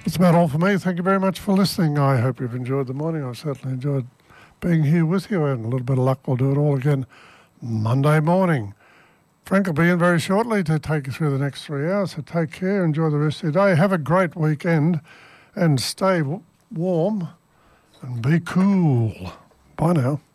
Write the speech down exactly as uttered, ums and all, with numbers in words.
That's about all for me. Thank you very much for listening. I hope you've enjoyed the morning. I've certainly enjoyed being here with you, and a little bit of luck, we'll do it all again Monday morning. Frank will be in very shortly to take you through the next three hours, so take care, enjoy the rest of your day, have a great weekend, and stay w- warm and be cool. Bye now.